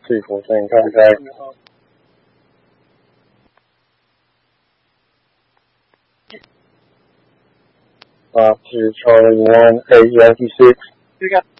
34, contact. 2 Charlie 1, 8 Yankee 6. You got